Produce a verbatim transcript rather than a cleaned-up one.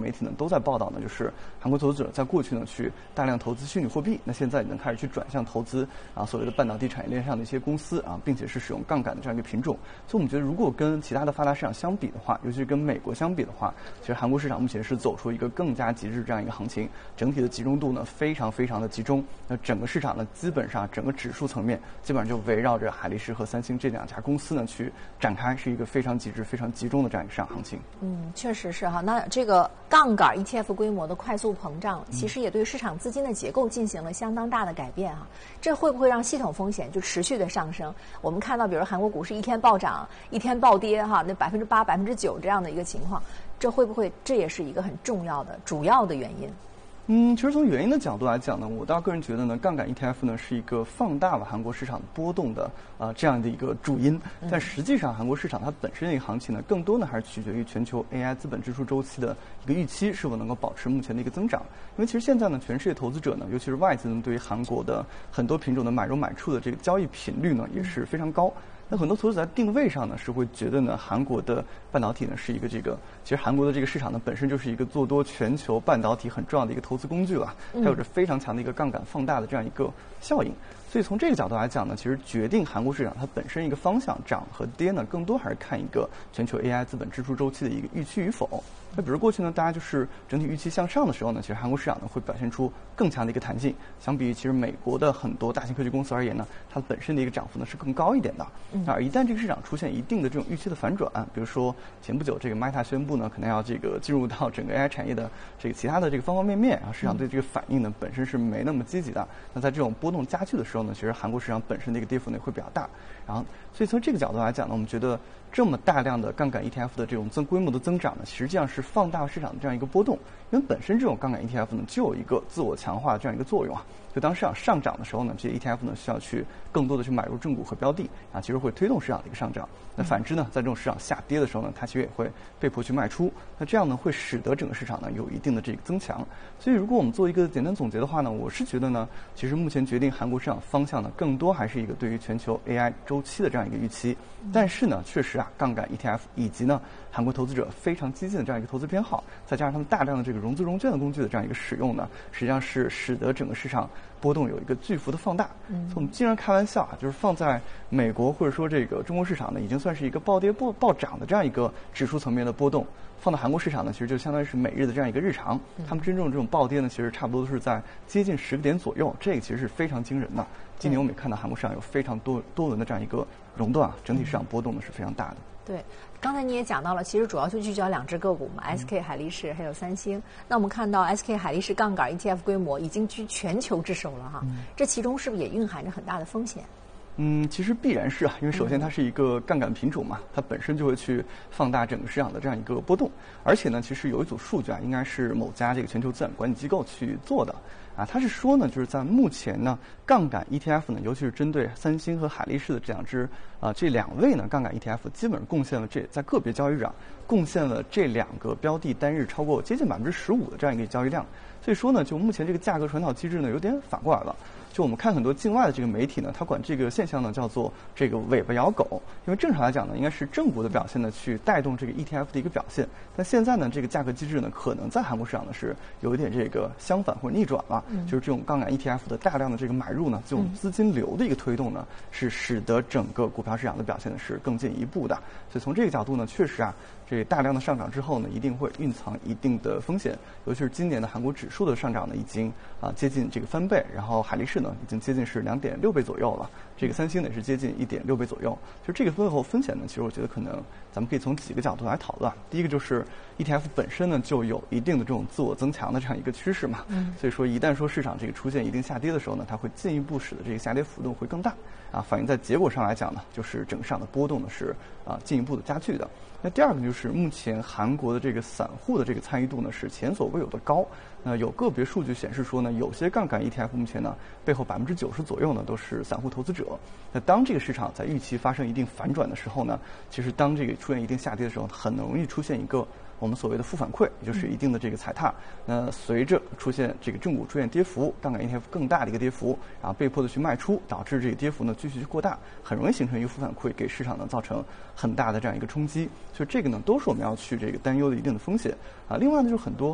媒体呢都在报道呢，就是韩国投资者在过去呢去大量投资虚拟货币，那现在已经开始去转向投资啊所谓的半导体产业链上的一些公司啊，并且是使用杠杆的这样一个品种。所以我们觉得，如果跟其他的发达市场相比的话，尤其是跟美国相比的话，其实韩国市场目前是走出一个更加极致这样一个行情，整体的集中度呢非常非常的集中。那整个市场呢，基本上整个指数层面基本上就围绕着海力士和三星这两家公司呢去展开，是一个非常极致、非常集中的这样一个市场行情。 嗯，确实是哈。那这个杠杆 E T F 规模的快速膨胀，其实也对市场资金的结构进行了相当大的改变哈。这会不会让系统风险就持续的上升？我们看到，比如韩国股市一天暴涨，一天暴跌哈，那百分之八、百分之九这样的一个情况，这会不会这也是一个很重要的、主要的原因？ 嗯，其实从原因的角度来讲呢，我倒个人觉得呢，杠杆 E T F 呢是一个放大了韩国市场波动的啊、呃、这样的一个主因。但实际上，韩国市场它本身的一个行情呢，更多呢还是取决于全球 A I 资本支出周期的一个预期是否能够保持目前的一个增长。因为其实现在呢，全世界投资者呢，尤其是外资呢，对于韩国的很多品种的买入买出的这个交易频率呢，也是非常高。那很多投资者在定位上呢，是会觉得呢，韩国的半导体呢是一个这个，其实韩国的这个市场呢本身就是一个做多全球半导体很重要的一个投资工具了，它有着非常强的一个杠杆放大的这样一个效应。所以从这个角度来讲呢，其实决定韩国市场它本身一个方向涨和跌呢，更多还是看一个全球 A I 资本支出周期的一个预期与否。那比如过去呢，大家就是整体预期向上的时候呢，其实韩国市场呢会表现出更强的一个弹性。相比于其实美国的很多大型科技公司而言呢，它本身的一个涨幅呢是更高一点的。而一旦这个市场出现一定的这种预期的反转，比如说前不久这个 Meta 宣布呢，可能要这个进入到整个 A I 产业的这个其他的这个方方面面，然后市场对这个反应呢本身是没那么积极的。那在这种波动加剧的时候呢，其实韩国市场本身的一个跌幅呢会比较大。然后，所以从这个角度来讲呢，我们觉得这么大量的杠杆 E T F 的这种增规模的增长呢，实际上是放大市场的这样一个波动。因为本身这种杠杆 E T F 呢，就有一个自我强化的这样一个作用啊。就当市场上涨的时候呢，这些 E T F 呢需要去更多的去买入正股和标的啊，其实会推动市场的一个上涨。那反之呢，在这种市场下跌的时候呢，它其实也会被迫去卖出。那这样呢，会使得整个市场呢有一定的这个增强。所以如果我们做一个简单总结的话呢，我是觉得呢，其实目前决定韩国市场方向呢，更多还是一个对于全球 A I 周期的这样一个预期。但是呢，确实啊，杠杆 E T F 以及呢韩国投资者非常激进的这样一个投资偏好，再加上他们大量的这个融资融券的工具的这样一个使用呢，实际上是使得整个市场波动有一个巨幅的放大。嗯，所以我们经常开玩笑啊，就是放在美国或者说这个中国市场呢，已经算是一个暴跌暴暴涨的这样一个指数层面的波动。放到韩国市场呢，其实就相当于是每日的这样一个日常。他们真正这种暴跌呢，其实差不多都是在接近十个点左右，这个其实是非常惊人的。今年我们也看到韩国市场有非常多多轮的这样一个熔断啊，整体市场波动呢是非常大的。 对，刚才你也讲到了，其实主要就聚焦两只个股嘛、嗯、，S K 海力士还有三星。那我们看到 S K 海力士杠杆 E T F 规模已经居全球之首了哈，嗯、这其中是不是也蕴含着很大的风险？ 嗯，其实必然是啊，因为首先它是一个杠杆品种嘛，它本身就会去放大整个市场的这样一个波动。而且呢，其实有一组数据啊，应该是某家这个全球资产管理机构去做的啊，它是说呢，就是在目前呢，杠杆 E T F 呢，尤其是针对三星和海力士的这两只啊，这两位呢，杠杆 E T F 基本上贡献了这在个别交易日啊，贡献了这两个标的单日超过接近百分之十五的这样一个交易量。所以说呢，就目前这个价格传导机制呢，有点反过来了。就我们看很多境外的这个媒体呢，它管这个现象呢叫做这个尾巴咬狗，因为正常来讲呢，应该是正股的表现呢去带动这个 E T F 的一个表现，但现在呢，这个价格机制呢可能在韩国市场呢是有一点这个相反或者逆转了，嗯、就是这种杠杆 E T F 的大量的这个买入呢，这种资金流的一个推动呢，是使得整个股票市场的表现呢是更进一步的。所以从这个角度呢，确实啊，这大量的上涨之后呢，一定会蕴藏一定的风险，尤其是今年的韩国指数的上涨呢，已经啊接近这个翻倍，然后海力士呢已经接近是两点六倍左右了，这个三星呢也是接近一点六倍左右。就这个背后风险呢，其实我觉得可能咱们可以从几个角度来讨论。第一个就是 E T F 本身呢就有一定的这种自我增强的这样一个趋势嘛，嗯、所以说一旦说市场这个出现一定下跌的时候呢，它会进一步使得这个下跌幅度会更大啊，反映在结果上来讲呢，就是整个市场的波动呢是啊进一步的加剧的。那第二个就是目前韩国的这个散户的这个参与度呢是前所未有的高。那有个别数据显示说呢，有些杠杆 E T F 目前呢背后百分之九十左右呢都是散户投资者。那当这个市场在预期发生一定反转的时候呢，其实当这个出现一定下跌的时候，很容易出现一个我们所谓的负反馈，也就是一定的这个踩踏。那随着出现这个正股出现跌幅，杠杆 E T F 更大的一个跌幅，然后被迫的去卖出，导致这个跌幅呢继续去扩大，很容易形成一个负反馈，给市场呢造成很大的这样一个冲击。所以这个呢都是我们要去这个担忧的一定的风险啊。另外呢，就是很多